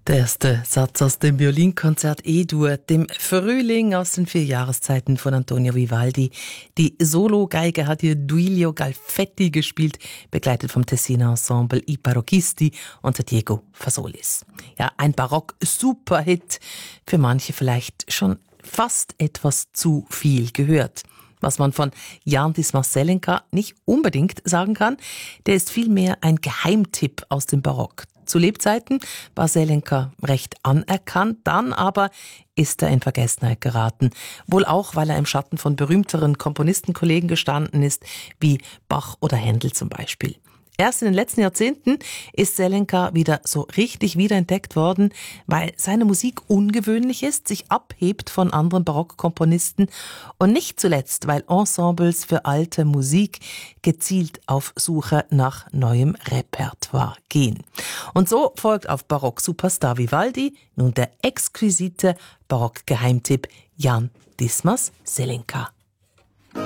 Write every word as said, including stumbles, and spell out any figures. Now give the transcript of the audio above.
Der erste Satz aus dem Violinkonzert E-Dur, dem Frühling aus den vier Jahreszeiten von Antonio Vivaldi. Die Solo-Geige hat hier Duilio Galfetti gespielt, begleitet vom Tessiner Ensemble I Parocchisti unter Diego Fasolis. Ja, ein Barock-Superhit, für manche vielleicht schon fast etwas zu viel gehört. Was man von Jan Dismas Zelenka nicht unbedingt sagen kann, der ist vielmehr ein Geheimtipp aus dem Barock. Zu Lebzeiten war Zelenka recht anerkannt, dann aber ist er in Vergessenheit geraten. Wohl auch, weil er im Schatten von berühmteren Komponistenkollegen gestanden ist, wie Bach oder Händel zum Beispiel. Erst in den letzten Jahrzehnten ist Zelenka wieder so richtig wiederentdeckt worden, weil seine Musik ungewöhnlich ist, sich abhebt von anderen Barockkomponisten und nicht zuletzt, weil Ensembles für alte Musik gezielt auf Suche nach neuem Repertoire gehen. Und so folgt auf Barock-Superstar Vivaldi nun der exquisite Barock-Geheimtipp Jan Dismas Zelenka.